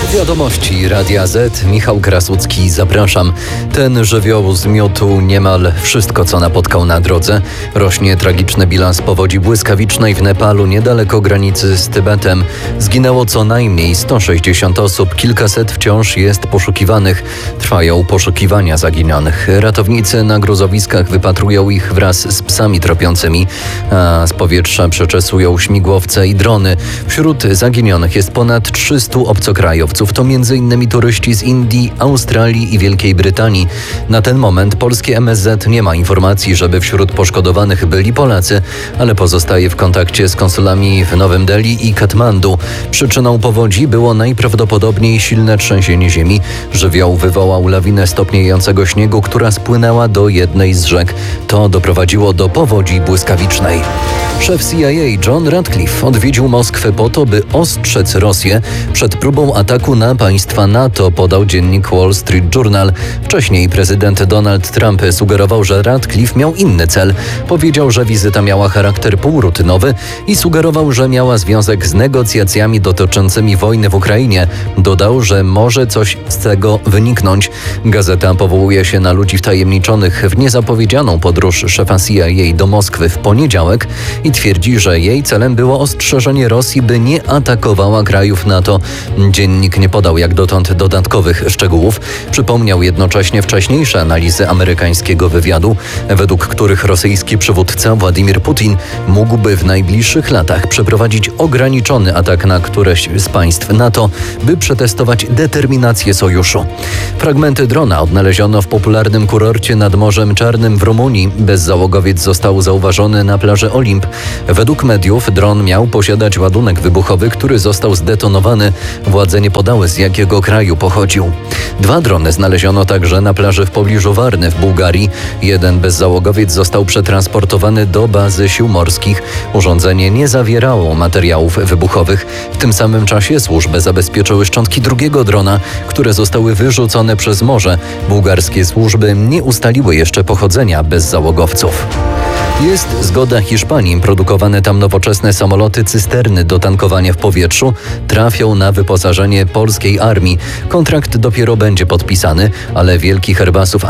Wiadomości Radia Z, Michał Krasucki, zapraszam. Ten żywioł zmiótł niemal wszystko, co napotkał na drodze. Rośnie tragiczny bilans powodzi błyskawicznej w Nepalu, niedaleko granicy z Tybetem. Zginęło co najmniej 160 osób, kilkaset wciąż jest poszukiwanych. Trwają poszukiwania zaginionych. Ratownicy na gruzowiskach wypatrują ich wraz z psami tropiącymi, a z powietrza przeczesują śmigłowce i drony. Wśród zaginionych jest ponad 300 obcokrajowców. To m.in. turyści z Indii, Australii i Wielkiej Brytanii. Na ten moment polskie MSZ nie ma informacji, żeby wśród poszkodowanych byli Polacy, ale pozostaje w kontakcie z konsulami w Nowym Delhi i Katmandu. Przyczyną powodzi było najprawdopodobniej silne trzęsienie ziemi. Żywioł wywołał lawinę stopniejącego śniegu, która spłynęła do jednej z rzek. To doprowadziło do powodzi błyskawicznej. Szef CIA John Ratcliffe odwiedził Moskwę po to, by ostrzec Rosję przed próbą ataku na państwa NATO, podał dziennik Wall Street Journal. Wcześniej prezydent Donald Trump sugerował, że Ratcliffe miał inny cel. Powiedział, że wizyta miała charakter półrutynowy i sugerował, że miała związek z negocjacjami dotyczącymi wojny w Ukrainie. Dodał, że może coś z tego wyniknąć. Gazeta powołuje się na ludzi wtajemniczonych w niezapowiedzianą podróż szefa CIA do Moskwy w poniedziałek i twierdzi, że jej celem było ostrzeżenie Rosji, by nie atakowała krajów NATO. Dziennik nie podał jak dotąd dodatkowych szczegółów. Przypomniał jednocześnie wcześniejsze analizy amerykańskiego wywiadu, według których rosyjski przywódca Władimir Putin mógłby w najbliższych latach przeprowadzić ograniczony atak na któreś z państw NATO, by przetestować determinację sojuszu. Fragmenty drona odnaleziono w popularnym kurorcie nad Morzem Czarnym w Rumunii. Bezzałogowiec został zauważony na plaży Olimp. Według mediów dron miał posiadać ładunek wybuchowy, który został zdetonowany. Władze nie podały, z jakiego kraju pochodził. 2 drony znaleziono także na plaży w pobliżu Warny w Bułgarii. Jeden bezzałogowiec został przetransportowany do bazy sił morskich. Urządzenie nie zawierało materiałów wybuchowych. W tym samym czasie służby zabezpieczyły szczątki drugiego drona, które zostały wyrzucone przez morze. Bułgarskie służby nie ustaliły jeszcze pochodzenia bezzałogowców. Jest zgoda Hiszpanii. Produkowane tam nowoczesne samoloty cysterny do tankowania w powietrzu trafią na wyposażenie polskiej armii. Kontrakt dopiero będzie podpisany, ale wielkich Airbusów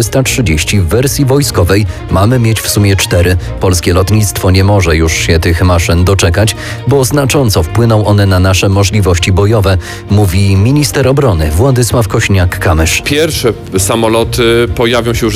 A330 w wersji wojskowej mamy mieć w sumie 4. Polskie lotnictwo nie może już się tych maszyn doczekać, bo znacząco wpłyną one na nasze możliwości bojowe, mówi minister obrony Władysław Kośniak-Kamysz. Pierwsze samoloty pojawią się już w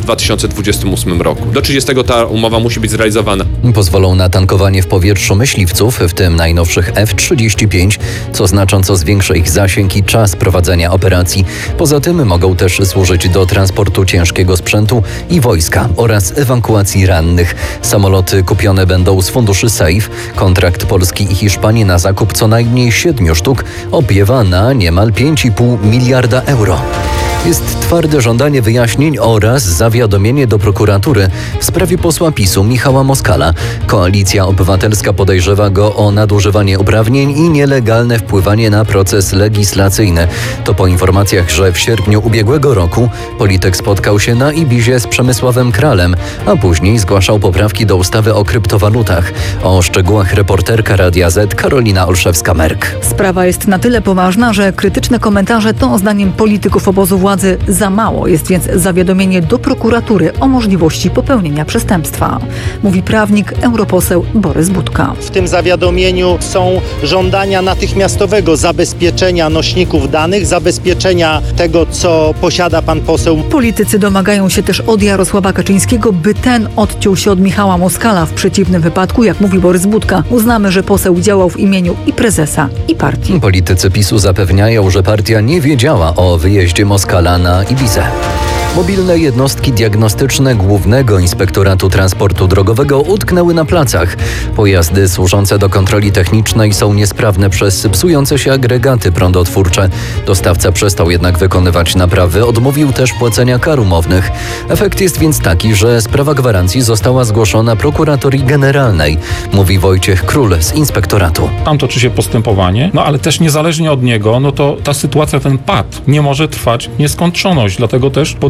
2028 roku. Do 30 ta umowa musi być zrealizowana. Pozwolą na tankowanie w powietrzu myśliwców, w tym najnowszych F-35, co znacząco zwiększy ich zasięg i czas prowadzenia operacji. Poza tym mogą też służyć do transportu ciężkiego sprzętu i wojska oraz ewakuacji rannych. Samoloty kupione będą z funduszy SAFE. Kontrakt Polski i Hiszpanii na zakup co najmniej 7 sztuk opiewa na niemal 5,5 miliarda euro. Jest twarde żądanie wyjaśnień oraz zawiadomienie do prokuratury w sprawie posła PiS-u Michała Moskala. Koalicja Obywatelska podejrzewa go o nadużywanie uprawnień i nielegalne wpływanie na proces legislacyjny. To po informacjach, że w sierpniu ubiegłego roku polityk spotkał się na Ibizie z Przemysławem Kralem, a później zgłaszał poprawki do ustawy o kryptowalutach. O szczegółach reporterka Radia Z Karolina Olszewska-Merk. Sprawa jest na tyle poważna, że krytyczne komentarze to zdaniem polityków obozu władzy za mało. Jest więc zawiadomienie do prokuratury o możliwości popełnienia przestępstwa, mówi prawnik, europoseł Borys Budka. W tym zawiadomieniu są żądania natychmiastowego zabezpieczenia nośników danych, zabezpieczenia tego, co posiada pan poseł. Politycy domagają się też od Jarosława Kaczyńskiego, by ten odciął się od Michała Moskala. W przeciwnym wypadku, jak mówi Borys Budka, uznamy, że poseł działał w imieniu i prezesa, i partii. Politycy PiS-u zapewniają, że partia nie wiedziała o wyjeździe Moskala na Ibizę. Mobilne jednostki diagnostyczne Głównego Inspektoratu Transportu Drogowego utknęły na placach. Pojazdy służące do kontroli technicznej są niesprawne przez psujące się agregaty prądotwórcze. Dostawca przestał jednak wykonywać naprawy, odmówił też płacenia kar umownych. Efekt jest więc taki, że sprawa gwarancji została zgłoszona prokuratorii generalnej, mówi Wojciech Król z inspektoratu. Tam toczy się postępowanie, ale też niezależnie od niego, to ta sytuacja, ten pad nie może trwać w nieskończoność. Dlatego też podjęliśmy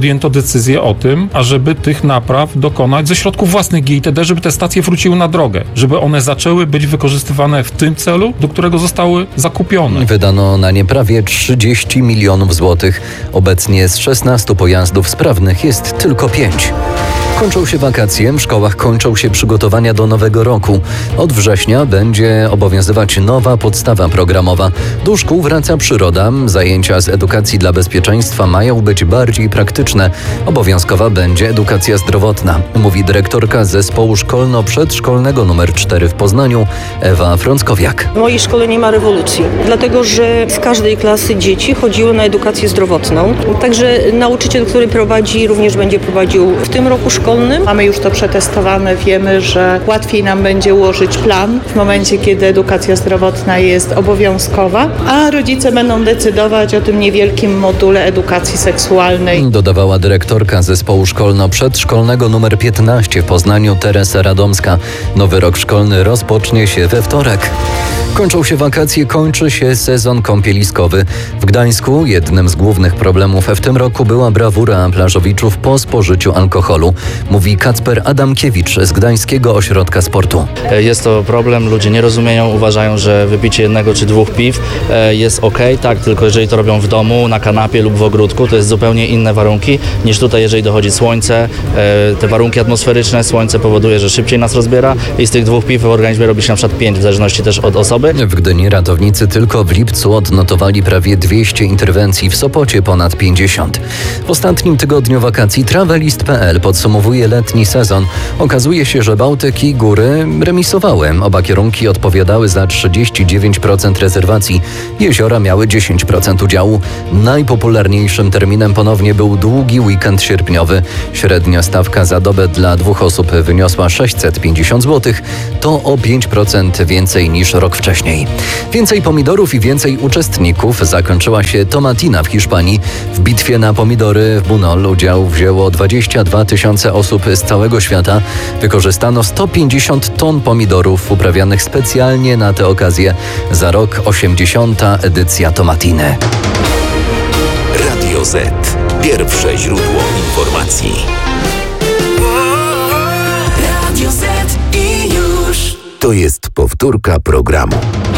podjęto decyzję o tym, ażeby tych napraw dokonać ze środków własnych GITD, żeby te stacje wróciły na drogę, żeby one zaczęły być wykorzystywane w tym celu, do którego zostały zakupione. Wydano na nie prawie 30 milionów złotych. Obecnie z 16 pojazdów sprawnych jest tylko 5. Kończą się wakacje, w szkołach kończą się przygotowania do nowego roku. Od września będzie obowiązywać nowa podstawa programowa. Do szkół wraca przyroda, zajęcia z edukacji dla bezpieczeństwa mają być bardziej praktyczne. Obowiązkowa będzie edukacja zdrowotna, mówi dyrektorka zespołu szkolno-przedszkolnego nr 4 w Poznaniu, Ewa Frąckowiak. W mojej szkole nie ma rewolucji, dlatego że z każdej klasy dzieci chodziły na edukację zdrowotną. Także nauczyciel, który prowadzi, również będzie prowadził w tym roku szkolnym. Mamy już to przetestowane, wiemy, że łatwiej nam będzie ułożyć plan w momencie, kiedy edukacja zdrowotna jest obowiązkowa, a rodzice będą decydować o tym niewielkim module edukacji seksualnej. Dodawała dyrektorka zespołu szkolno-przedszkolnego nr 15 w Poznaniu, Teresa Radomska. Nowy rok szkolny rozpocznie się we wtorek. Kończą się wakacje, kończy się sezon kąpieliskowy. W Gdańsku jednym z głównych problemów w tym roku była brawura plażowiczów po spożyciu alkoholu, mówi Kacper Adamkiewicz z Gdańskiego Ośrodka Sportu. Jest to problem, ludzie nie rozumieją, uważają, że wypicie 1 czy 2 piw jest okej, tak, tylko jeżeli to robią w domu, na kanapie lub w ogródku, to jest zupełnie inne warunki niż tutaj, jeżeli dochodzi słońce, te warunki atmosferyczne, słońce powoduje, że szybciej nas rozbiera i z tych 2 piw w organizmie robi się na przykład 5, w zależności też od osoby. W Gdyni ratownicy tylko w lipcu odnotowali prawie 200 interwencji, w Sopocie ponad 50. W ostatnim tygodniu wakacji Travelist.pl podsumowuje letni sezon. Okazuje się, że Bałtyk i góry remisowały. Oba kierunki odpowiadały za 39% rezerwacji. Jeziora miały 10% udziału. Najpopularniejszym terminem ponownie był długi weekend sierpniowy. Średnia stawka za dobę dla 2 osób wyniosła 650 zł. To o 5% więcej niż rok wcześniej. Więcej pomidorów i więcej uczestników. Zakończyła się Tomatina w Hiszpanii. W bitwie na pomidory w Bunol udział wzięło 22 000 osób z całego świata. Wykorzystano 150 ton pomidorów uprawianych specjalnie na tę okazję. Za rok 80. edycja Tomatiny. Radio Z. Pierwsze źródło informacji. Radio Z i już. To jest powtórka programu.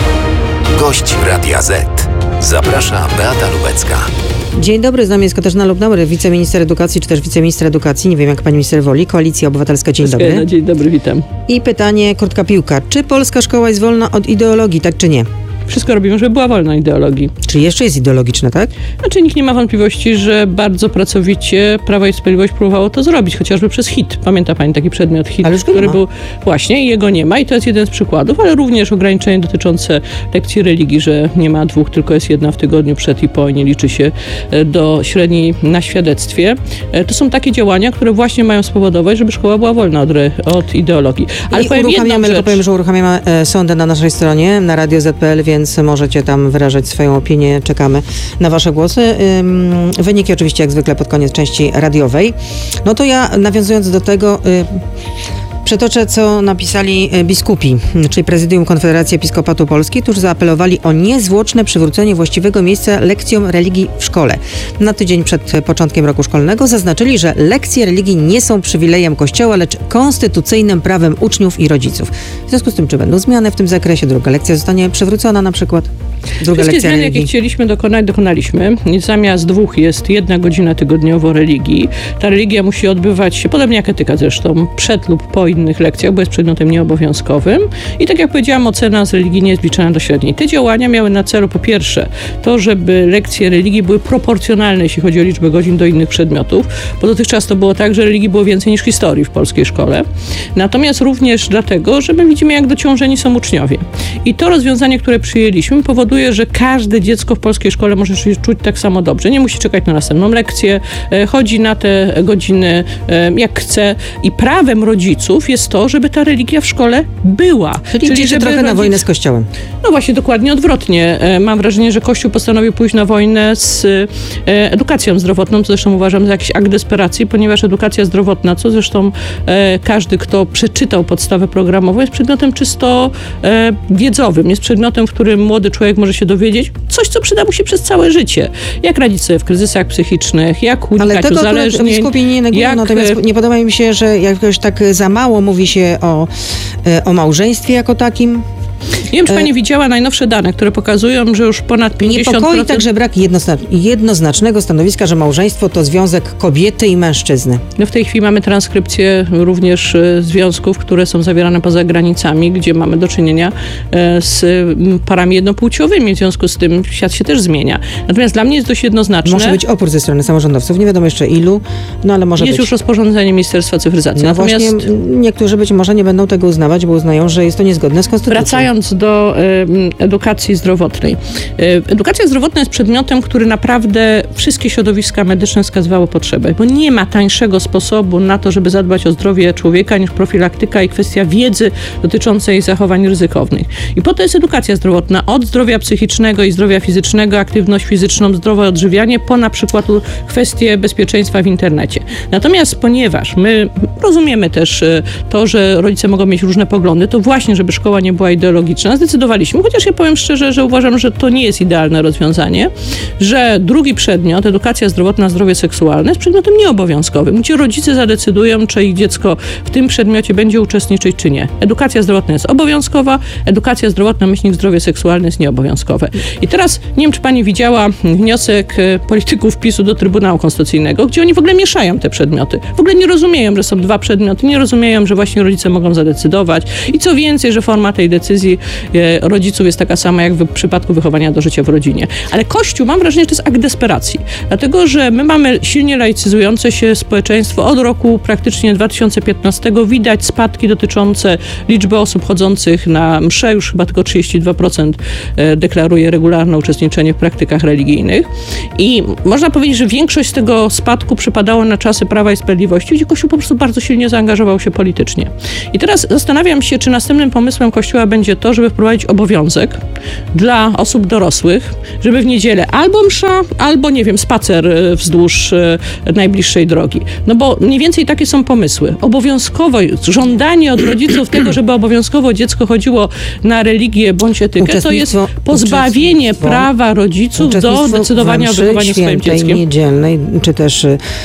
Gość Radia Z. Zaprasza Beata Lubecka. Dzień dobry, z nami jest Katarzyna Lubnauer, wiceminister edukacji, czy też wiceminister edukacji, nie wiem jak pani minister woli, Koalicja Obywatelska, dzień dobry. Dzień dobry, witam. I pytanie, krótka piłka, czy polska szkoła jest wolna od ideologii, tak czy nie? Wszystko robimy, żeby była wolna ideologii. Czyli jeszcze jest ideologiczna, tak? Znaczy nikt nie ma wątpliwości, że bardzo pracowicie Prawo i Sprawiedliwość próbowało to zrobić, chociażby przez HIT. Pamięta pani taki przedmiot HIT, który był właśnie i jego nie ma i to jest jeden z przykładów, ale również ograniczenie dotyczące lekcji religii, że nie ma 2, tylko jest 1 w tygodniu przed i po i nie liczy się do średniej na świadectwie. To są takie działania, które właśnie mają spowodować, żeby szkoła była wolna od ideologii. Ale powiem, że uruchamiamy sondę na naszej stronie, na Radio Z.pl, więc możecie tam wyrażać swoją opinię. Czekamy na wasze głosy. Wyniki oczywiście jak zwykle pod koniec części radiowej. No to ja, nawiązując do tego, przytoczę, co napisali biskupi, czyli Prezydium Konfederacji Episkopatu Polski, którzy zaapelowali o niezwłoczne przywrócenie właściwego miejsca lekcjom religii w szkole. Na tydzień przed początkiem roku szkolnego zaznaczyli, że lekcje religii nie są przywilejem Kościoła, lecz konstytucyjnym prawem uczniów i rodziców. W związku z tym, czy będą zmiany w tym zakresie, druga lekcja zostanie przywrócona na przykład? Wszystkie zmiany, jakie chcieliśmy dokonać, dokonaliśmy. Zamiast 2 jest 1 godzina tygodniowo religii. Ta religia musi odbywać się, podobnie jak etyka zresztą, przed lub po innych lekcjach, bo jest przedmiotem nieobowiązkowym. I tak jak powiedziałam, ocena z religii nie jest wliczana do średniej. Te działania miały na celu po pierwsze to, żeby lekcje religii były proporcjonalne, jeśli chodzi o liczbę godzin do innych przedmiotów, bo dotychczas to było tak, że religii było więcej niż historii w polskiej szkole. Natomiast również dlatego, że my widzimy, jak dociążeni są uczniowie. I to rozwiązanie, które przyjęliśmy, powoduje, że każde dziecko w polskiej szkole może się czuć tak samo dobrze. Nie musi czekać na następną lekcję, chodzi na te godziny jak chce i prawem rodziców rodziców jest to, żeby ta religia w szkole była. Czyli idziecie żeby trochę na wojnę z Kościołem. No właśnie, dokładnie odwrotnie. Mam wrażenie, że Kościół postanowił pójść na wojnę z edukacją zdrowotną, co zresztą uważam za jakiś akt desperacji, ponieważ edukacja zdrowotna, co zresztą każdy, kto przeczytał podstawę programową, jest przedmiotem czysto wiedzowym. Jest przedmiotem, w którym młody człowiek może się dowiedzieć coś, co przyda mu się przez całe życie. Jak radzić sobie w kryzysach psychicznych, jak unikać Ale tego uzależnień. biskupi nie negują, natomiast nie podoba mi się, że jakoś tak za mało mówi się o małżeństwie jako takim. Nie wiem, czy pani widziała najnowsze dane, które pokazują, że już ponad 50%... Niepokoi także brak jednoznacznego stanowiska, że małżeństwo to związek kobiety i mężczyzny. No w tej chwili mamy transkrypcję również związków, które są zawierane poza granicami, gdzie mamy do czynienia z parami jednopłciowymi. W związku z tym świat się też zmienia. Natomiast dla mnie jest dość jednoznaczne... Może być opór ze strony samorządowców, nie wiadomo jeszcze ilu, no ale może jest być. Jest już rozporządzenie Ministerstwa Cyfryzacji. No Natomiast właśnie niektórzy być może nie będą tego uznawać, bo uznają, że jest to niezgodne z konstytucją. Wracając do edukacji zdrowotnej. Edukacja zdrowotna jest przedmiotem, który naprawdę wszystkie środowiska medyczne wskazywały potrzebę, bo nie ma tańszego sposobu na to, żeby zadbać o zdrowie człowieka niż profilaktyka i kwestia wiedzy dotyczącej zachowań ryzykownych. I po to jest edukacja zdrowotna od zdrowia psychicznego i zdrowia fizycznego, aktywność fizyczną, zdrowe odżywianie, po na przykład kwestie bezpieczeństwa w internecie. Natomiast ponieważ my rozumiemy też to, że rodzice mogą mieć różne poglądy, to właśnie, żeby szkoła nie była ideologiczna, zdecydowaliśmy, chociaż ja powiem szczerze, że uważam, że to nie jest idealne rozwiązanie, że drugi przedmiot, edukacja zdrowotna, zdrowie seksualne, jest przedmiotem nieobowiązkowym, gdzie rodzice zadecydują, czy ich dziecko w tym przedmiocie będzie uczestniczyć, czy nie. Edukacja zdrowotna jest obowiązkowa, edukacja zdrowotna, zdrowie seksualne jest nieobowiązkowe. I teraz, nie wiem, czy pani widziała wniosek polityków PiS-u do Trybunału Konstytucyjnego, gdzie oni w ogóle mieszają te przedmioty. W ogóle nie rozumieją, że są dwa przedmioty, nie rozumieją, że właśnie rodzice mogą zadecydować i co więcej, że forma tej decyzji rodziców jest taka sama, jak w przypadku wychowania do życia w rodzinie. Ale Kościół, mam wrażenie, że to jest akt desperacji. Dlatego, że my mamy silnie laicyzujące się społeczeństwo. Od roku praktycznie 2015 widać spadki dotyczące liczby osób chodzących na msze. Już chyba tylko 32% deklaruje regularne uczestniczenie w praktykach religijnych. I można powiedzieć, że większość z tego spadku przypadało na czasy Prawa i Sprawiedliwości, gdzie Kościół po prostu bardzo silnie zaangażował się politycznie. I teraz zastanawiam się, czy następnym pomysłem Kościoła będzie to, żeby wprowadzić obowiązek dla osób dorosłych, żeby w niedzielę albo msza, albo, nie wiem, spacer wzdłuż najbliższej drogi. No bo mniej więcej takie są pomysły. Obowiązkowo, żądanie od rodziców tego, żeby obowiązkowo dziecko chodziło na religię bądź etykę, to jest pozbawienie prawa rodziców do decydowania o wychowaniu swoim dzieckiem. Niedzielnej, czy też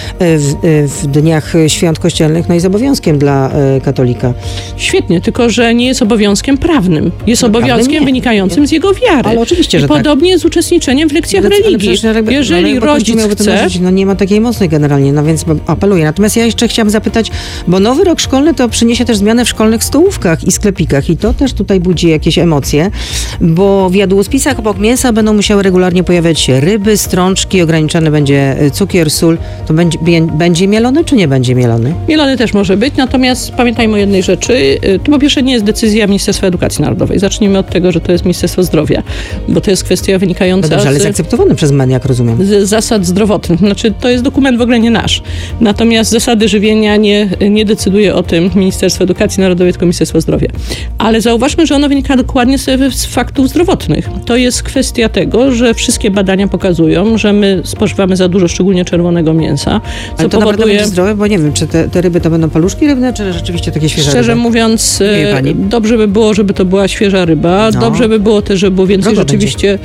w dniach świąt kościelnych, no jest obowiązkiem dla katolika. Świetnie, tylko że nie jest obowiązkiem prawnym. Jest obowiązkiem wynikającym z jego wiary. Ale oczywiście, że podobnie z uczestniczeniem w lekcjach religii. Jeżeli rodzic chce... No nie ma takiej mocnej generalnie, no więc apeluję. Natomiast ja jeszcze chciałam zapytać, bo nowy rok szkolny to przyniesie też zmianę w szkolnych stołówkach i sklepikach i to też tutaj budzi jakieś emocje, bo w jadłospisach obok mięsa będą musiały regularnie pojawiać się ryby, strączki, ograniczany będzie cukier, sól. To będzie mielony, czy nie będzie mielony? Mielony też może być, natomiast pamiętajmy o jednej rzeczy. To po pierwsze nie jest decyzja Ministerstwa Edukacji Narodowej. Zacznijmy od tego, że to jest Ministerstwo Zdrowia, bo to jest kwestia wynikająca no dobrze, ale zaakceptowany przez MEN, jak rozumiem. Z zasad zdrowotnych. Znaczy, to jest dokument w ogóle nie nasz. Natomiast zasady żywienia nie decyduje o tym Ministerstwo Edukacji Narodowej, tylko Ministerstwo Zdrowia. Ale zauważmy, że ono wynika dokładnie z faktów zdrowotnych. To jest kwestia tego, że wszystkie badania pokazują, że my spożywamy za dużo, szczególnie czerwonego mięsa, co ale to powoduje... będzie zdrowe, bo nie wiem, czy te ryby to będą paluszki rybne, czy rzeczywiście takie świeże Szczerze ryby? mówiąc, dobrze by było, żeby to była świeża ryba. No. Dobrze by było też, żeby było więcej rzeczywiście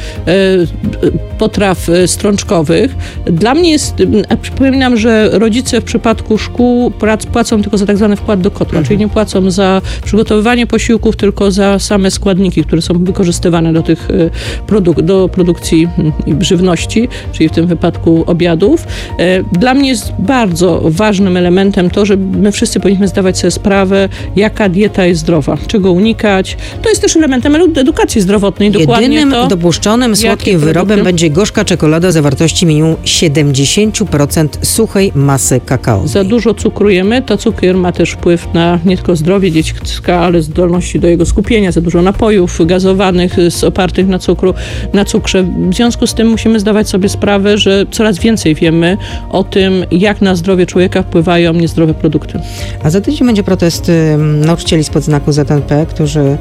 potraw strączkowych. Dla mnie jest, przypominam, że rodzice w przypadku szkół płacą tylko za tak zwany wkład do kotła, czyli nie płacą za przygotowywanie posiłków, tylko za same składniki, które są wykorzystywane do tych do produkcji żywności, czyli w tym wypadku obiadów. Dla mnie jest bardzo ważnym elementem to, że my wszyscy powinniśmy zdawać sobie sprawę, jaka dieta jest zdrowa, czego unikać, To jest też elementem edukacji zdrowotnej. Dokładnie Jedynym to, dopuszczonym słodkim wyrobem będzie gorzka czekolada o zawartości minimum 70% suchej masy kakao. Za dużo cukru jemy, to cukier ma też wpływ na nie tylko zdrowie dziecka, ale zdolności do jego skupienia. Za dużo napojów gazowanych, opartych na cukrze. W związku z tym musimy zdawać sobie sprawę, że coraz więcej wiemy o tym, jak na zdrowie człowieka wpływają niezdrowe produkty. A za tydzień będzie protest nauczycieli spod znaku ZNP, którzy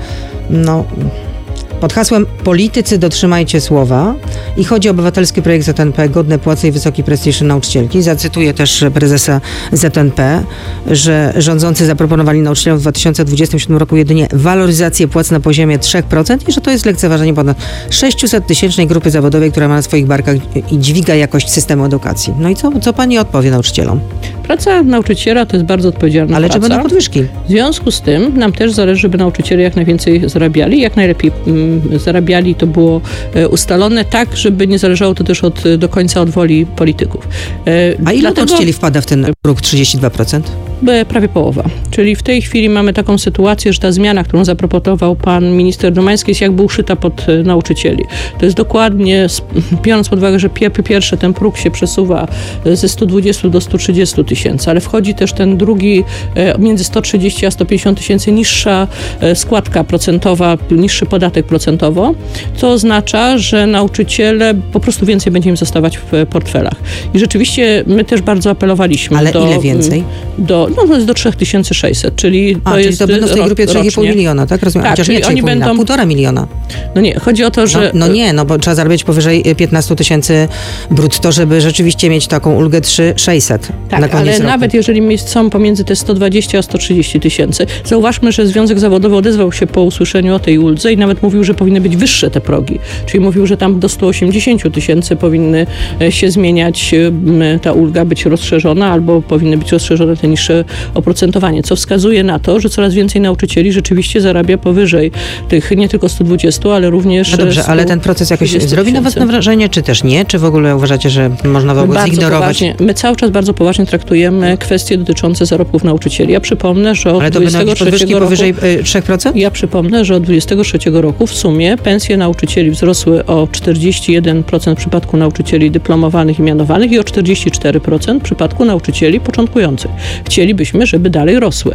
pod hasłem politycy dotrzymajcie słowa i chodzi o obywatelski projekt ZNP godne płace i wysoki prestiż nauczycielki. Zacytuję też prezesa ZNP, że rządzący zaproponowali nauczycielom w 2027 roku jedynie waloryzację płac na poziomie 3% i że to jest lekceważenie ponad 600-tysięcznej grupy zawodowej, która ma na swoich barkach i dźwiga jakość systemu edukacji. No i co pani odpowie nauczycielom? Praca nauczyciela to jest bardzo odpowiedzialna Ale praca. czy będą podwyżki? W związku z tym nam też zależy, żeby nauczyciele jak najwięcej zarabiali, jak najlepiej zarabiali. To było ustalone tak, żeby nie zależało to też do końca od woli polityków. A ile nauczycieli wpada w ten próg 32%? Prawie połowa. Czyli w tej chwili mamy taką sytuację, że ta zmiana, którą zaproponował pan minister Domański, jest jakby uszyta pod nauczycieli. To jest dokładnie, biorąc pod uwagę, że pierwsze ten próg się przesuwa ze 120 do 130 tysięcy, ale wchodzi też ten drugi między 130 a 150 tysięcy niższa składka procentowa, niższy podatek procentowo, co oznacza, że nauczyciele po prostu więcej będzie im zostawać w portfelach. I rzeczywiście my też bardzo apelowaliśmy. Ale ile więcej? To jest do 3600, czyli czyli to będą w tej grupie 3,5 miliona, tak? Rozumiem. Tak, chociaż nie 3,5 miliona, 1,5 miliona. No nie, chodzi o to, że... bo trzeba zarabiać powyżej 15 tysięcy brutto, żeby rzeczywiście mieć taką ulgę 3,600 na koniec ale roku. nawet jeżeli są pomiędzy te 120 a 130 tysięcy, zauważmy, że Związek Zawodowy odezwał się po usłyszeniu o tej uldze i nawet mówił, że powinny być wyższe te progi. Czyli mówił, że tam do 180 tysięcy powinny się zmieniać, ta ulga być rozszerzona, albo powinny być rozszerzone te niższe oprocentowanie, co wskazuje na to, że coraz więcej nauczycieli rzeczywiście zarabia powyżej tych nie tylko 120, ale również... No dobrze, ale ten proces jakoś zrobi na was wrażenie, czy też nie? Czy w ogóle uważacie, że można w ogóle zignorować? My cały czas bardzo poważnie traktujemy kwestie dotyczące zarobków nauczycieli. Ja przypomnę, że od 23 roku... powyżej 3%? Ja przypomnę, że od 23 roku w sumie pensje nauczycieli wzrosły o 41% w przypadku nauczycieli dyplomowanych i mianowanych i o 44% w przypadku nauczycieli początkujących. Chcielibyśmy, żeby dalej rosły.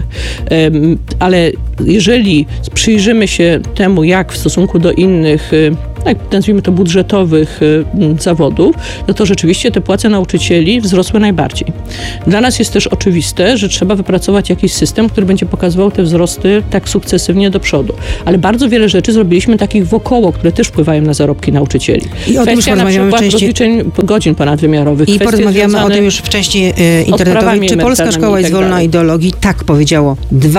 Ale jeżeli przyjrzymy się temu, jak w stosunku do innych, nazwijmy to budżetowych zawodów, no to rzeczywiście te płace nauczycieli wzrosły najbardziej. Dla nas jest też oczywiste, że trzeba wypracować jakiś system, który będzie pokazywał te wzrosty tak sukcesywnie do przodu. Ale bardzo wiele rzeczy zrobiliśmy takich wokoło, które też wpływają na zarobki nauczycieli. I o tym już porozmawiamy w części... rozliczeń godzin ponadwymiarowych. I porozmawiamy o tym już w części internetowej. Czy polska szkoła jest wolna ideologii? Tak powiedziało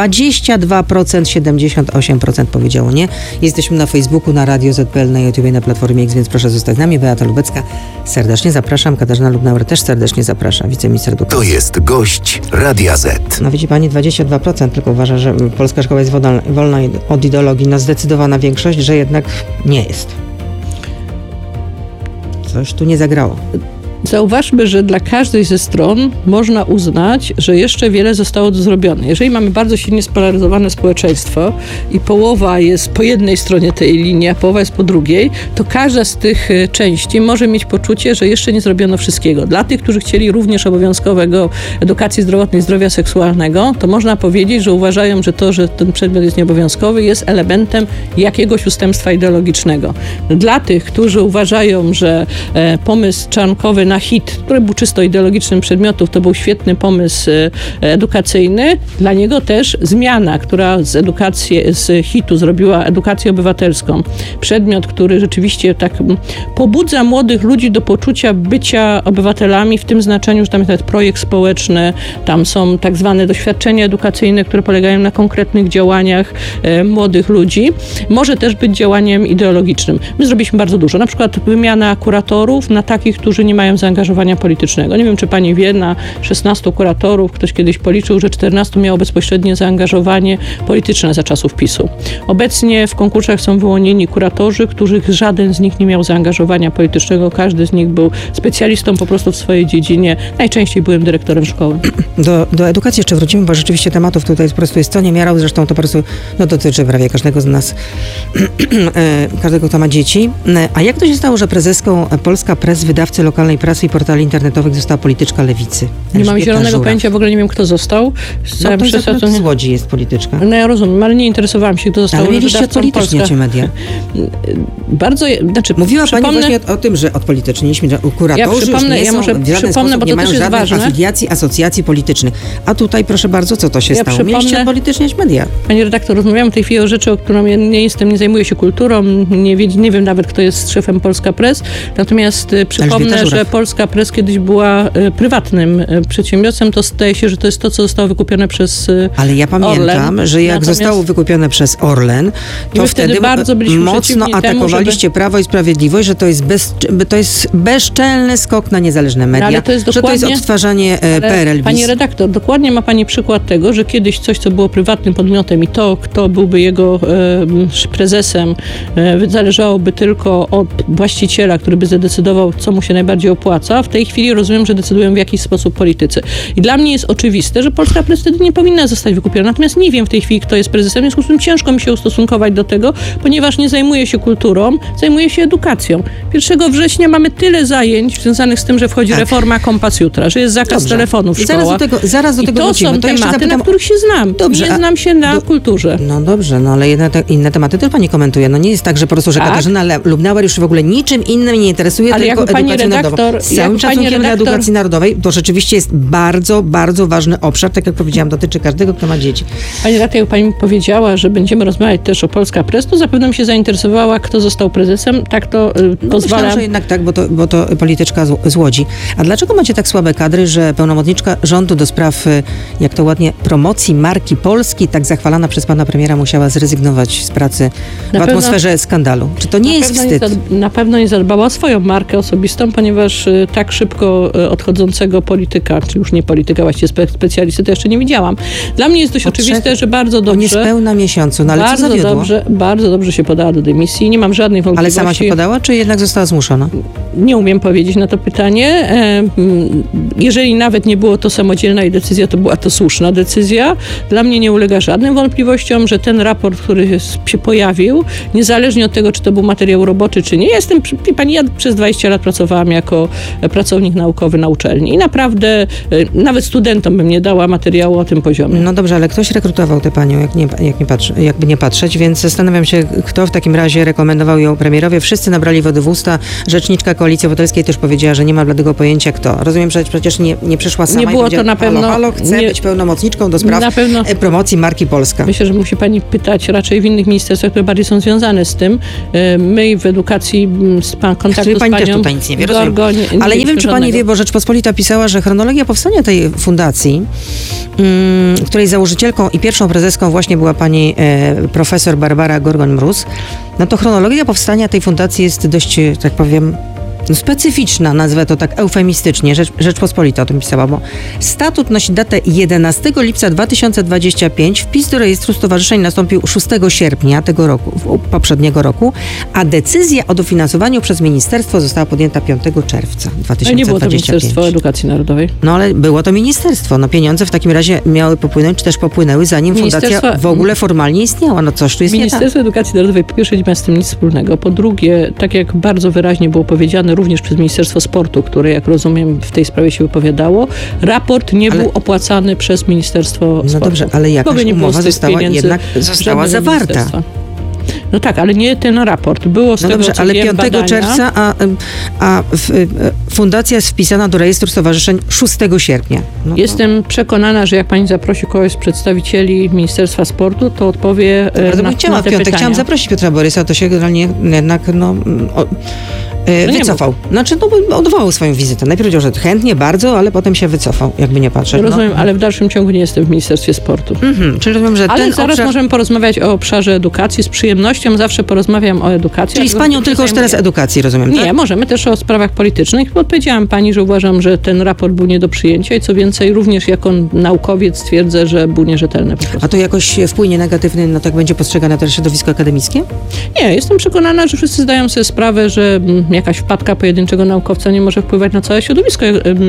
22%, 78% powiedziało nie. Jesteśmy na Facebooku, na Radio ZPL, na YouTube, na Platformie X, więc proszę zostać z nami. Beata Lubecka, serdecznie zapraszam. Katarzyna Lubnauer też serdecznie zaprasza. Wiceminister edukacji. To jest gość Radia Z. No widzi pani, 22% tylko uważa, że polska szkoła jest wolna od ideologii. No zdecydowana większość, że jednak nie jest. Coś tu nie zagrało. Zauważmy, że dla każdej ze stron można uznać, że jeszcze wiele zostało zrobione. Jeżeli mamy bardzo silnie spolaryzowane społeczeństwo i połowa jest po jednej stronie tej linii, a połowa jest po drugiej, to każda z tych części może mieć poczucie, że jeszcze nie zrobiono wszystkiego. Dla tych, którzy chcieli również obowiązkowego edukacji zdrowotnej, zdrowia seksualnego, to można powiedzieć, że uważają, że to, że ten przedmiot jest nieobowiązkowy, jest elementem jakiegoś ustępstwa ideologicznego. Dla tych, którzy uważają, że pomysł czarnkowy na HIT, który był czysto ideologicznym przedmiotów, to był świetny pomysł edukacyjny. Dla niego też zmiana, która z HIT-u zrobiła edukację obywatelską. Przedmiot, który rzeczywiście tak pobudza młodych ludzi do poczucia bycia obywatelami w tym znaczeniu, że tam jest nawet projekt społeczny, tam są tak zwane doświadczenia edukacyjne, które polegają na konkretnych działaniach młodych ludzi. Może też być działaniem ideologicznym. My zrobiliśmy bardzo dużo. Na przykład wymiana kuratorów na takich, którzy nie mają mają zaangażowania politycznego. Nie wiem, czy pani wie, na 16 kuratorów ktoś kiedyś policzył, że 14 miało bezpośrednie zaangażowanie polityczne za czasów PiS-u. Obecnie w konkursach są wyłonieni kuratorzy, których żaden z nich nie miał zaangażowania politycznego. Każdy z nich był specjalistą po prostu w swojej dziedzinie. Najczęściej byłem dyrektorem szkoły. Do edukacji jeszcze wrócimy, bo rzeczywiście tematów tutaj po prostu jest co niemiarał, zresztą to po prostu dotyczy prawie każdego z nas, każdego, kto ma dzieci. A jak to się stało, że prezeską Polska Press, wydawcy lokalnej prasy i portali internetowych została polityczka Lewicy? Nie mam zielonego pojęcia, w ogóle nie wiem, kto został. To z Łodzi jest polityczka. No ja rozumiem, ale nie interesowałam się, kto został. Ale mieliście odpolityczniać media. Bardzo, Mówiła pani właśnie o tym, że odpolityczniliśmy, że kuratorzy nie mają żadnych afiliacji, asocjacji politycznych. A tutaj, proszę bardzo, co to się stało? Mieliście odpolityczniać media. Pani redaktor, rozmawiamy w tej chwili o rzeczy, o którą ja nie zajmuję się kulturą, nie wiem nawet, kto jest szefem Polska Press, natomiast przypomnę, że Polska Press kiedyś była prywatnym przedsiębiorstwem, to zdaje się, że to jest to, co zostało wykupione przez Ale ja pamiętam, Orlen. że jak zostało wykupione przez Orlen, to wtedy bardzo mocno atakowaliście Prawo i Sprawiedliwość, że to jest bezczelny skok na niezależne media, ale to jest że to jest odtwarzanie PRL-bis. Pani redaktor, dokładnie ma pani przykład tego, że kiedyś coś, co było prywatnym podmiotem i to, kto byłby jego prezesem, zależałoby tylko od właściciela, który by zadecydował, co mu się najbardziej opłaca. W tej chwili rozumiem, że decydują w jakiś sposób politycy. I dla mnie jest oczywiste, że Polska Press wtedy nie powinna zostać wykupiona. Natomiast nie wiem w tej chwili, kto jest prezesem, w związku z tym ciężko mi się ustosunkować do tego, ponieważ nie zajmuję się kulturą, zajmuję się edukacją. 1 września mamy tyle zajęć związanych z tym, że wchodzi reforma Kompas Jutra, że jest zakaz telefonów w szkołach. Zaraz do tego wrócimy. To są tematy, na których się znam. Nie znam się na kulturze. No dobrze, no ale inne tematy też pani komentuje. No nie jest tak, że po prostu, że Katarzyna Lubnauer już w ogóle niczym innym nie interesuje, ale tylko edukacją narodową. Z całym szacunkiem dla edukacji narodowej, to rzeczywiście jest bardzo, bardzo ważny obszar, tak jak powiedziałam, dotyczy każdego, kto ma dzieci. Pani redaktor, jak pani powiedziała, że będziemy rozmawiać też o Polska Press, to zapewne się zainteresowała, kto został prezesem. Tak to pozwala. Myślę, że jednak tak, bo to polityczka z Łodzi. A dlaczego macie tak słabe kadry, że pełnomocniczka rządu do spraw, jak to ładnie, promocji marki Polski, tak zachwalana przez pana premiera, musiała zrezygnować z pracy w atmosferze skandalu? Czy to nie jest wstyd? Na pewno nie zadbała o swoją markę osobistą, ponieważ tak szybko odchodzącego polityka, czy już nie polityka, właściwie specjalisty, to jeszcze nie widziałam. Dla mnie jest dość oczywiste, że bardzo dobrze... niespełna miesiącu, no ale co zawiodło? Bardzo dobrze się podała do dymisji. Nie mam żadnej wątpliwości. Ale sama się podała, czy jednak została zmuszona? Nie umiem powiedzieć na to pytanie. Jeżeli nawet nie było to samodzielna jej decyzja, to była to słuszna decyzja. Dla mnie nie ulega żadnym wątpliwościom, że ten raport, który się pojawił, niezależnie od tego, czy to był materiał roboczy, czy nie, ja przez 20 lat pracowałam jako pracownik naukowy na uczelni i naprawdę nawet studentom bym nie dała materiału o tym poziomie. No dobrze, ale ktoś rekrutował tę panią, jakby nie patrzeć, więc zastanawiam się, kto w takim razie rekomendował ją premierowi. Wszyscy nabrali wody w usta. Rzeczniczka Koalicji Obywatelskiej też powiedziała, że nie ma bladego pojęcia kto. Rozumiem, że przecież nie przyszła sama nie było i to na pewno. Halo, chcę być pełnomocniczką do spraw promocji marki Polska. Myślę, że musi pani pytać raczej w innych ministerstwach, które bardziej są związane z tym. My w edukacji kontaktu z panią też tutaj nic nie wie, ale nie wiem, czy pani wie, bo Rzeczpospolita pisała, że chronologia powstania tej fundacji, której założycielką i pierwszą prezeską właśnie była pani profesor Barbara Gorgoń-Mróz, no to chronologia powstania tej fundacji jest dość, tak powiem, specyficzna, nazwę to tak eufemistycznie, Rzeczpospolita o tym pisała, bo statut nosi datę 11 lipca 2025, wpis do rejestru stowarzyszeń nastąpił 6 sierpnia tego roku, poprzedniego roku, a decyzja o dofinansowaniu przez ministerstwo została podjęta 5 czerwca 2025. Ale nie było to Ministerstwo Edukacji Narodowej. No ale było to ministerstwo. No pieniądze w takim razie miały popłynąć, czy też popłynęły, zanim fundacja w ogóle formalnie istniała. No coś tu jest Ministerstwo Edukacji Narodowej po pierwsze nie ma z tym nic wspólnego. Po drugie, tak jak bardzo wyraźnie było powiedziane również przez Ministerstwo Sportu, które, jak rozumiem, w tej sprawie się wypowiadało, raport nie był opłacany przez Ministerstwo Sportu. No dobrze, ale jakaś umowa została zawarta. No tak, ale nie ten raport. Było z tego, dobrze, co ale wiem, 5 badania. czerwca, fundacja jest wpisana do rejestru stowarzyszeń 6 sierpnia. Jestem przekonana, że jak pani zaprosi kogoś z przedstawicieli Ministerstwa Sportu, to odpowie na te pytania. Chciałam zaprosić Piotra Borysa, to się generalnie jednak Wycofał. Znaczy, bo odwołał swoją wizytę. Najpierw powiedział, że chętnie, bardzo, ale potem się wycofał, jakby nie patrzeć. Rozumiem, ale w dalszym ciągu nie jestem w Ministerstwie Sportu. Czyli rozumiem, że Ale ten zaraz obszar... możemy porozmawiać o obszarze edukacji. Z przyjemnością zawsze porozmawiam o edukacji. Czyli z panią tylko już teraz edukacji, rozumiem, Nie, tak? możemy też o sprawach politycznych. Odpowiedziałam pani, że uważam, że ten raport był nie do przyjęcia i co więcej, również jako naukowiec twierdzę, że był nierzetelny po prostu. A to jakoś wpłynie negatywnie, no tak będzie postrzegane też środowisko akademickie? Nie, jestem przekonana, że wszyscy zdają sobie sprawę, że jakaś wpadka pojedynczego naukowca nie może wpływać na całe środowisko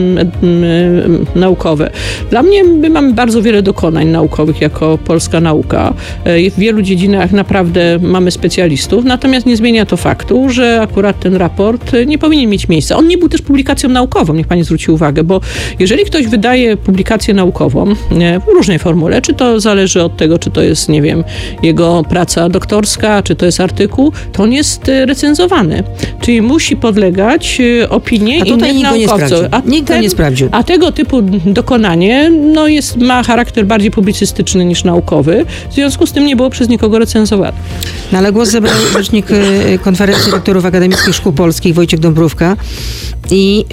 naukowe. Dla mnie my mamy bardzo wiele dokonań naukowych jako polska nauka. W wielu dziedzinach naprawdę mamy specjalistów, natomiast nie zmienia to faktu, że akurat ten raport nie powinien mieć miejsca. On nie był też publikacją naukową, niech pani zwróci uwagę, bo jeżeli ktoś wydaje publikację naukową w różnej formule, czy to zależy od tego, czy to jest, nie wiem, jego praca doktorska, czy to jest artykuł, to on jest recenzowany. Czyli musi podlegać opinii innych naukowców. Nikt go nie sprawdził. A tego typu dokonanie ma charakter bardziej publicystyczny niż naukowy. W związku z tym nie było przez nikogo recenzowane. No ale głos zabrał rzecznik Konferencji Rektorów Akademickich Szkół Polskich Wojciech Dąbrówka i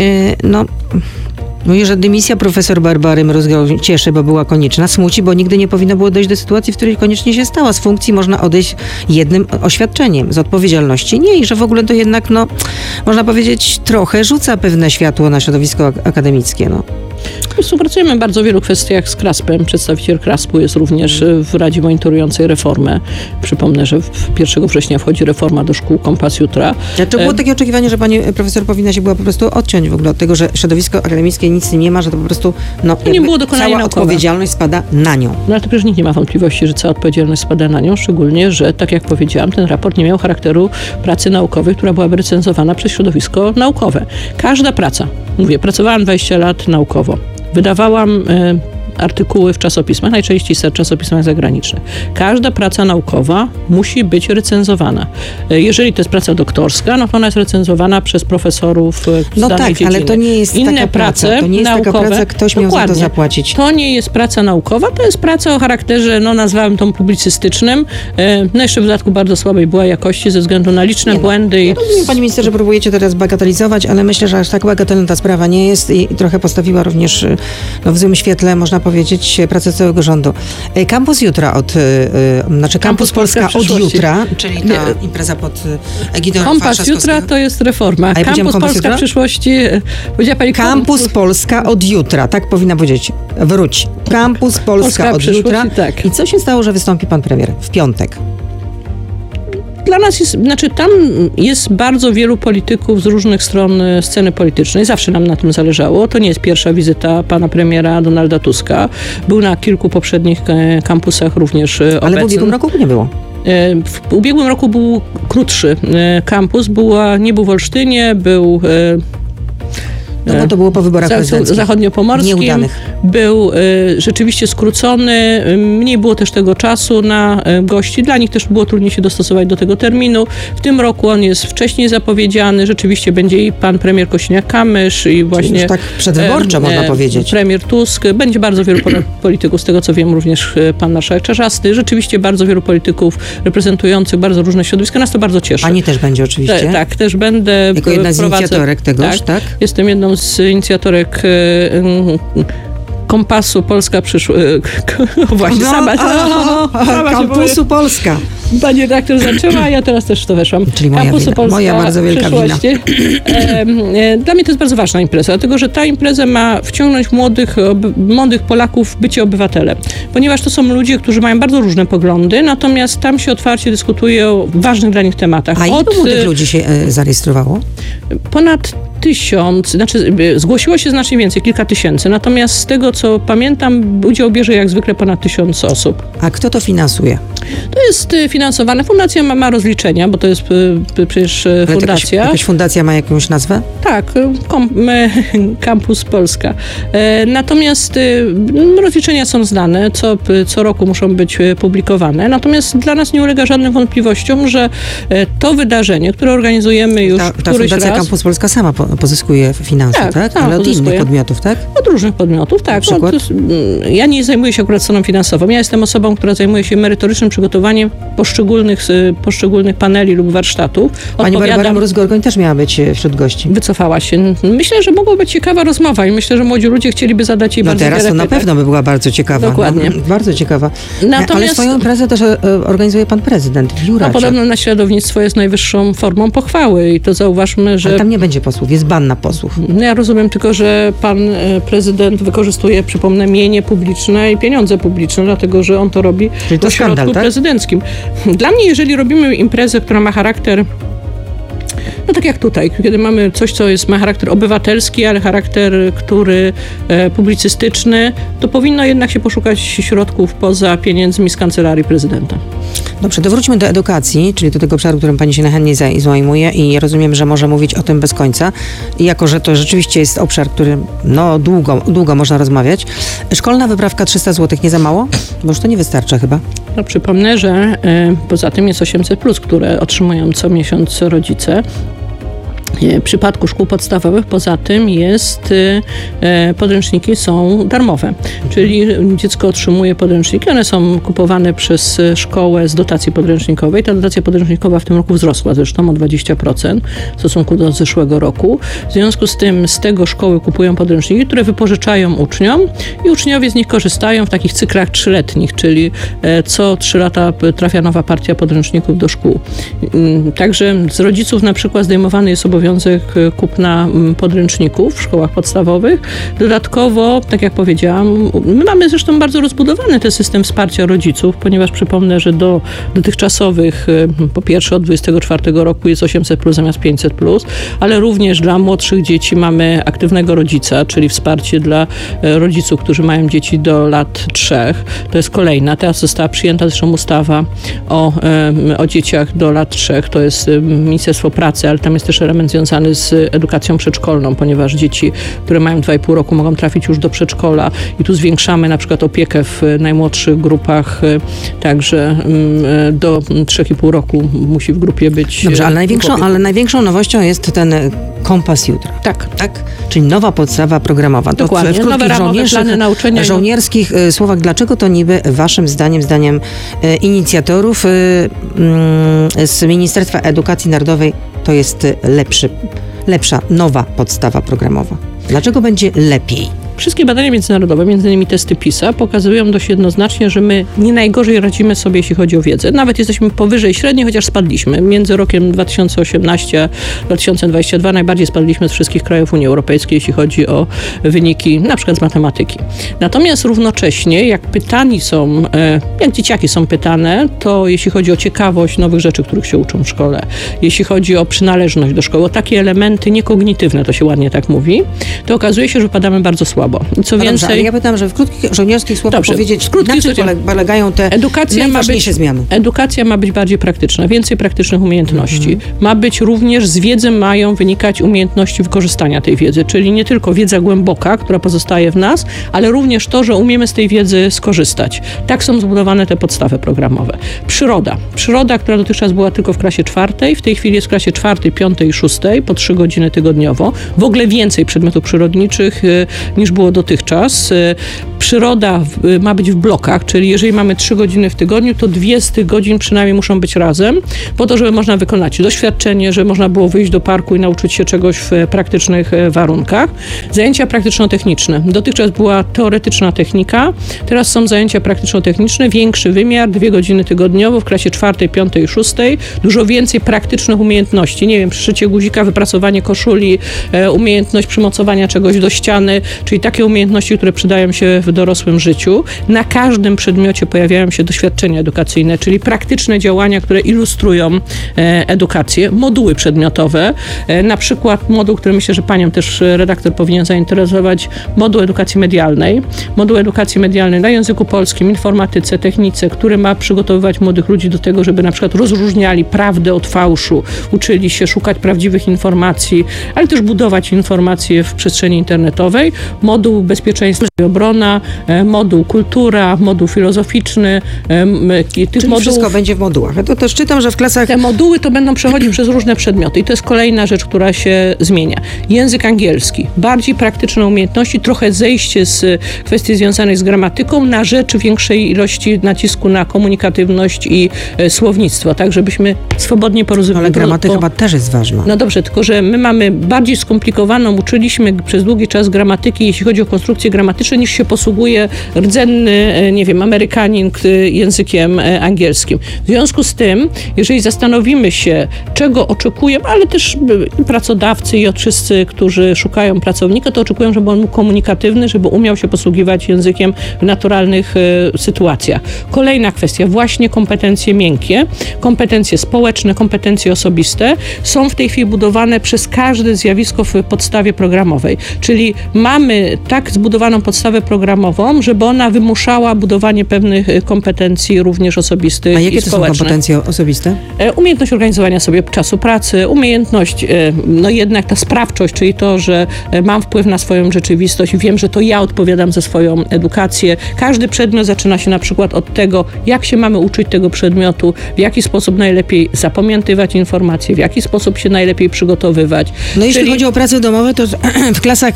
mówi, że dymisja profesor Barbary Mrozgał cieszy, bo była konieczna. Smuci, bo nigdy nie powinno było dojść do sytuacji, w której koniecznie się stała. Z funkcji można odejść jednym oświadczeniem, z odpowiedzialności nie. I że w ogóle to jednak, można powiedzieć, trochę rzuca pewne światło na środowisko akademickie. Współpracujemy w bardzo wielu kwestiach z KRASP-em. Przedstawiciel KRASP-u jest również w Radzie Monitorującej reformę. Przypomnę, że 1 września wchodzi reforma do szkół Kompas Jutra. Czy było takie oczekiwanie, że pani profesor powinna się była po prostu odciąć w ogóle od tego, że środowisko akademickie nic z tym nie ma, że to po prostu nie było dokonania cała naukowe. odpowiedzialność spada na nią. No ale to przecież nikt nie ma wątpliwości, że cała odpowiedzialność spada na nią, szczególnie, że tak jak powiedziałam, ten raport nie miał charakteru pracy naukowej, która byłaby recenzowana przez środowisko naukowe. Każda praca, pracowałam 20 lat naukowo, wydawałam artykuły w czasopismach, najczęściej czasopismach zagranicznych. Każda praca naukowa musi być recenzowana. Jeżeli to jest praca doktorska, to ona jest recenzowana przez profesorów z danej dziedziny. Ale to nie jest Inne taka prace praca. To nie jest naukowe, taka praca, ktoś miał za to zapłacić. To nie jest praca naukowa, to jest praca o charakterze, nazwałem to publicystycznym. Jeszcze w dodatku bardzo słabej była jakości ze względu na liczne błędy. Ja rozumiem, panie ministrze, że próbujecie teraz bagatelizować, ale myślę, że aż tak bagatelna ta sprawa nie jest i trochę postawiła również w złym świetle, można powiedzieć, pracę całego rządu. Kampus Jutra Kampus Polska od jutra, czyli ta impreza pod egidą Kompas Jutra to jest reforma. Kampus Polska przyszłości. Powiedziała pani Kampus Polska od jutra, tak powinna powiedzieć. Wróć. Kampus Polska od jutra. Tak. I co się stało, że wystąpi pan premier w piątek? Dla nas jest, tam jest bardzo wielu polityków z różnych stron sceny politycznej. Zawsze nam na tym zależało. To nie jest pierwsza wizyta pana premiera Donalda Tuska. Był na kilku poprzednich kampusach również obecny. Ale w ubiegłym roku nie było. W ubiegłym roku był krótszy kampus. Nie był w Olsztynie, był... bo to było po wyborach prezydenckich. Zachodniopomorskim. Nieudanych. Był rzeczywiście skrócony. Mniej było też tego czasu na gości. Dla nich też było trudniej się dostosować do tego terminu. W tym roku on jest wcześniej zapowiedziany. Rzeczywiście będzie i pan premier Kosiniak-Kamysz i właśnie... Już tak przedwyborczo można powiedzieć. Premier Tusk. Będzie bardzo wielu polityków, z tego co wiem również pan marszałek Czarzasty. Rzeczywiście bardzo wielu polityków reprezentujących bardzo różne środowiska. Nas to bardzo cieszy. Pani też będzie oczywiście. Tak, też będę. Jako jedna z inicjatorek tegoż, tak? Jestem jedną z inicjatorek Kompasu Polska przyszła. Właśnie, Kampusu Polska. Pani redaktor zaczęła, a ja teraz też w to weszłam. Czyli moja bardzo wielka wina. Dla mnie to jest bardzo ważna impreza, dlatego że ta impreza ma wciągnąć młodych Polaków w bycie obywatelem. Ponieważ to są ludzie, którzy mają bardzo różne poglądy, natomiast tam się otwarcie dyskutuje o ważnych dla nich tematach. A ilu młodych ludzi się zarejestrowało? Ponad 1000, zgłosiło się znacznie więcej, kilka tysięcy, natomiast z tego co pamiętam, udział bierze jak zwykle ponad 1000 osób. A kto to finansuje? To jest finansowane. Fundacja ma rozliczenia, bo to jest przecież fundacja. Jakaś fundacja ma jakąś nazwę? Tak, Kampus Polska. Natomiast rozliczenia są znane, co roku muszą być publikowane. Natomiast dla nas nie ulega żadnym wątpliwościom, że to wydarzenie, które organizujemy już któryś raz... Ta fundacja Kampus Polska sama pozyskuje finanse, tak? Ale od innych podmiotów, tak? Od różnych podmiotów, tak. Przykład? Ja nie zajmuję się akurat stroną finansową. Ja jestem osobą, która zajmuje się merytorycznym przygotowaniem poszczególnych paneli lub warsztatów. Pani Barbara Mróz-Gorgoń też miała być wśród gości. Wycofała się. Myślę, że mogła być ciekawa rozmowa i myślę, że młodzi ludzie chcieliby zadać jej bardzo wiele pytań. Teraz to na pewno by była bardzo ciekawa. Dokładnie. No, bardzo ciekawa. Natomiast, ale swoją imprezę też organizuje pan prezydent w Juraczu. Podobno naśladownictwo jest najwyższą formą pochwały i to zauważmy, że... Ale tam nie będzie posłów, jest ban na posłów. Ja rozumiem tylko, że pan prezydent wykorzystuje, przypomnę, mienie publiczne i pieniądze publiczne, dlatego, że on to robi w ośrodku prezydenckim. Dla mnie, jeżeli robimy imprezę, która ma charakter, no tak jak tutaj, kiedy mamy coś, co ma charakter obywatelski, ale charakter, który publicystyczny, to powinno jednak się poszukać środków poza pieniędzmi z kancelarii prezydenta. Dobrze, to wróćmy do edukacji, czyli do tego obszaru, którym pani się najchętniej zajmuje i rozumiem, że może mówić o tym bez końca, jako że to rzeczywiście jest obszar, który długo można rozmawiać. Szkolna wyprawka 300 zł nie za mało? Bo już to nie wystarcza chyba. No, przypomnę, że poza tym jest 800+, które otrzymują co miesiąc rodzice. W przypadku szkół podstawowych poza tym podręczniki są darmowe, czyli dziecko otrzymuje podręczniki, one są kupowane przez szkołę z dotacji podręcznikowej. Ta dotacja podręcznikowa w tym roku wzrosła zresztą o 20% w stosunku do zeszłego roku. W związku z tym z tego szkoły kupują podręczniki, które wypożyczają uczniom i uczniowie z nich korzystają w takich cyklach 3-letnich, czyli co 3 lata trafia nowa partia podręczników do szkół. Także z rodziców na przykład zdejmowany jest obowiązek kupna podręczników w szkołach podstawowych. Dodatkowo, tak jak powiedziałam, my mamy zresztą bardzo rozbudowany ten system wsparcia rodziców, ponieważ przypomnę, że do dotychczasowych, po pierwsze od 2024 roku jest 800+ zamiast 500+, ale również dla młodszych dzieci mamy aktywnego rodzica, czyli wsparcie dla rodziców, którzy mają dzieci do lat 3. To jest kolejna. Teraz została przyjęta zresztą ustawa o dzieciach do lat 3. To jest Ministerstwo Pracy, ale tam jest też element związany z edukacją przedszkolną, ponieważ dzieci, które mają 2,5 roku, mogą trafić już do przedszkola i tu zwiększamy na przykład opiekę w najmłodszych grupach, także do 3,5 roku musi w grupie być. Dobrze, ale największą nowością jest ten Kompas Jutra. Tak. Czyli nowa podstawa programowa. Dokładnie. To w krótkich żołnierskich słowach, dlaczego to niby waszym zdaniem inicjatorów z Ministerstwa Edukacji Narodowej to jest lepsza, nowa podstawa programowa? Dlaczego będzie lepiej? Wszystkie badania międzynarodowe, między innymi testy PISA, pokazują dość jednoznacznie, że my nie najgorzej radzimy sobie, jeśli chodzi o wiedzę. Nawet jesteśmy powyżej średniej, chociaż spadliśmy. Między rokiem 2018 a 2022 najbardziej spadliśmy z wszystkich krajów Unii Europejskiej, jeśli chodzi o wyniki, na przykład z matematyki. Natomiast równocześnie, jak dzieciaki są pytane, to jeśli chodzi o ciekawość nowych rzeczy, których się uczą w szkole, jeśli chodzi o przynależność do szkoły, o takie elementy niekognitywne, to się ładnie tak mówi, to okazuje się, że wypadamy bardzo słabo. Co więcej, dobrze, ale ja pytam, że w krótkich żołnierskich słowach powiedzieć, na czym polegają te najważniejsze zmiany. Edukacja ma być bardziej praktyczna, więcej praktycznych umiejętności. Ma być również, z wiedzy mają wynikać umiejętności wykorzystania tej wiedzy, czyli nie tylko wiedza głęboka, która pozostaje w nas, ale również to, że umiemy z tej wiedzy skorzystać. Tak są zbudowane te podstawy programowe. Przyroda, która dotychczas była tylko w klasie 4, w tej chwili jest w klasie 4, 5 i 6, po 3 godziny tygodniowo. W ogóle więcej przedmiotów przyrodniczych niż było dotychczas. Przyroda ma być w blokach, czyli jeżeli mamy 3 godziny w tygodniu, to 2 z tych godzin przynajmniej muszą być razem, po to, żeby można wykonać doświadczenie, żeby można było wyjść do parku i nauczyć się czegoś w praktycznych warunkach. Zajęcia praktyczno-techniczne. Dotychczas była teoretyczna technika, teraz są zajęcia praktyczno-techniczne, większy wymiar, 2 godziny tygodniowo w klasie 4, 5 i 6. Dużo więcej praktycznych umiejętności. Nie wiem, przyszycie guzika, wyprasowanie koszuli, umiejętność przymocowania czegoś do ściany, czyli takie umiejętności, które przydają się w dorosłym życiu. Na każdym przedmiocie pojawiają się doświadczenia edukacyjne, czyli praktyczne działania, które ilustrują edukację. Moduły przedmiotowe, na przykład moduł, który myślę, że panią też redaktor powinien zainteresować, moduł edukacji medialnej. Moduł edukacji medialnej na języku polskim, informatyce, technice, który ma przygotowywać młodych ludzi do tego, żeby na przykład rozróżniali prawdę od fałszu, uczyli się szukać prawdziwych informacji, ale też budować informacje w przestrzeni internetowej. Moduł bezpieczeństwa i obrona, moduł kultura, moduł filozoficzny. Czyli wszystko będzie w modułach. Ja to też czytam, że w klasach... Te moduły to będą przechodzić przez różne przedmioty i to jest kolejna rzecz, która się zmienia. Język angielski, bardziej praktyczne umiejętności, trochę zejście z kwestii związanych z gramatyką na rzecz większej ilości nacisku na komunikatywność i słownictwo, tak żebyśmy swobodnie porozumieli. Ale gramatyka chyba też jest ważna. No dobrze, tylko że my mamy bardziej skomplikowaną, uczyliśmy przez długi czas gramatyki, jeśli chodzi o konstrukcje gramatyczne, niż się posługuje rdzenny, nie wiem, Amerykanin językiem angielskim. W związku z tym, jeżeli zastanowimy się, czego oczekujemy, ale też pracodawcy i wszyscy, którzy szukają pracownika, to oczekują, żeby on był komunikatywny, żeby umiał się posługiwać językiem w naturalnych sytuacjach. Kolejna kwestia, właśnie kompetencje miękkie, kompetencje społeczne, kompetencje osobiste są w tej chwili budowane przez każde zjawisko w podstawie programowej. Czyli mamy tak zbudowaną podstawę programową, żeby ona wymuszała budowanie pewnych kompetencji również osobistych i społecznych. A jakie to są kompetencje osobiste? Umiejętność organizowania sobie czasu pracy, umiejętność, no jednak ta sprawczość, czyli to, że mam wpływ na swoją rzeczywistość, wiem, że to ja odpowiadam za swoją edukację. Każdy przedmiot zaczyna się na przykład od tego, jak się mamy uczyć tego przedmiotu, w jaki sposób najlepiej zapamiętywać informacje, w jaki sposób się najlepiej przygotowywać. No jeśli chodzi o prace domowe, to w klasach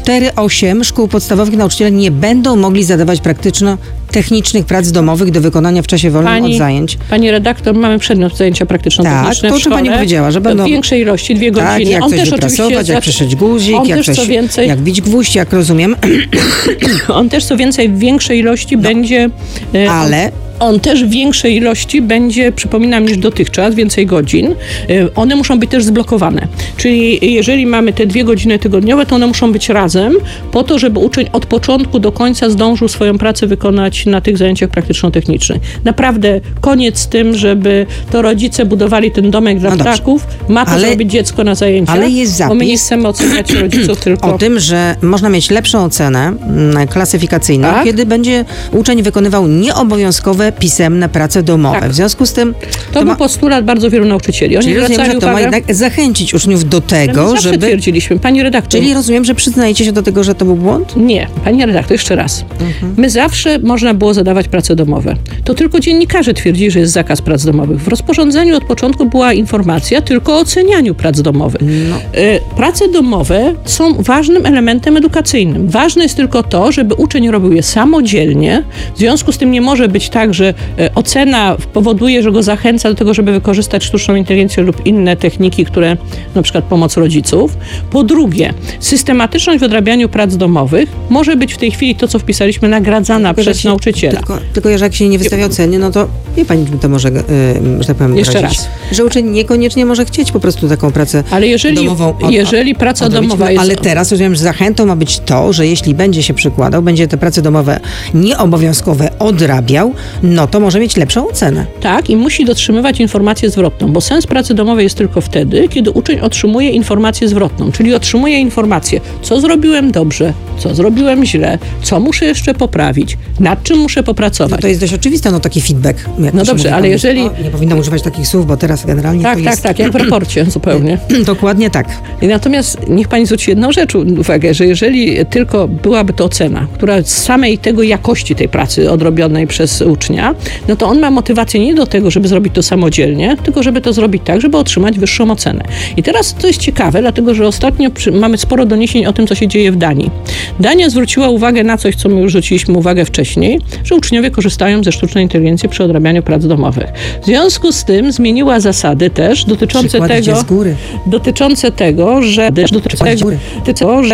4-8 szkół podstawowych nauczyciele nie będą mogli zadawać praktyczno-technicznych prac domowych do wykonania w czasie wolnym od zajęć. Pani redaktor, mamy przedmiot zajęcia praktyczno-techniczne to o czym pani powiedziała, że będą w większej ilości, 2 godziny. Tak, jak on coś też wyprasować, jak przyszyć guzik, jak bić gwóźdź, jak rozumiem. On też co więcej w większej ilości będzie... Ale... On też w większej ilości będzie, przypominam, niż dotychczas, więcej godzin. One muszą być też zblokowane. Czyli jeżeli mamy te 2 godziny tygodniowe, to one muszą być razem po to, żeby uczeń od początku do końca zdążył swoją pracę wykonać na tych zajęciach praktyczno-technicznych. Naprawdę koniec z tym, żeby to rodzice budowali ten domek dla ptaków. Ma to zrobić dziecko na zajęciach. Ale jest zapis. Bo my nie chcemy oceniać rodziców tylko... O tym, że można mieć lepszą ocenę klasyfikacyjną, kiedy będzie uczeń wykonywał nieobowiązkowe pisemne prace domowe. Tak. W związku z tym... To był postulat bardzo wielu nauczycieli. Oni czyli rozumiem, że to ma jednak zachęcić uczniów do tego, żeby... twierdziliśmy. Pani redaktor... Czyli rozumiem, że przyznajecie się do tego, że to był błąd? Nie. Pani redaktor, jeszcze raz. My zawsze można było zadawać prace domowe. To tylko dziennikarze twierdzili, że jest zakaz prac domowych. W rozporządzeniu od początku była informacja tylko o ocenianiu prac domowych. Prace domowe są ważnym elementem edukacyjnym. Ważne jest tylko to, żeby uczeń robił je samodzielnie. W związku z tym nie może być tak, że ocena powoduje, że go zachęca do tego, żeby wykorzystać sztuczną inteligencję lub inne techniki, które na przykład pomoc rodziców. Po drugie, systematyczność w odrabianiu prac domowych może być w tej chwili to, co wpisaliśmy, nagradzana przez nauczyciela. Tylko, że jak się nie wystawia oceny, no to wie pani, to może, że tak powiem, jeszcze radzić, raz. że uczeń niekoniecznie może chcieć po prostu taką pracę domową jeżeli praca domowa jest... Ale teraz rozumiem, że zachętą ma być to, że jeśli będzie się przykładał, będzie te prace domowe nieobowiązkowe odrabiał, no to może mieć lepszą ocenę. Tak, i musi dotrzymywać informację zwrotną, bo sens pracy domowej jest tylko wtedy, kiedy uczeń otrzymuje informację zwrotną, czyli otrzymuje informację, co zrobiłem dobrze, co zrobiłem źle, co muszę jeszcze poprawić, nad czym muszę popracować. No to jest dość oczywiste, no taki feedback. No dobrze, ale jeżeli... Nie powinnam używać takich słów, bo teraz generalnie to jest... Tak, jak w raporcie zupełnie. Dokładnie tak. Natomiast niech pani zwróci jedną rzecz uwagę, że jeżeli tylko byłaby to ocena, która z samej tego jakości tej pracy odrobionej przez ucznia, no to on ma motywację nie do tego, żeby zrobić to samodzielnie, tylko żeby to zrobić tak, żeby otrzymać wyższą ocenę. I teraz to jest ciekawe, dlatego że ostatnio mamy sporo doniesień o tym, co się dzieje w Danii. Dania zwróciła uwagę na coś, co my już zwróciliśmy uwagę wcześniej, że uczniowie korzystają ze sztucznej inteligencji przy odrabianiu prac domowych. W związku z tym zmieniła zasady też dotyczące tego, że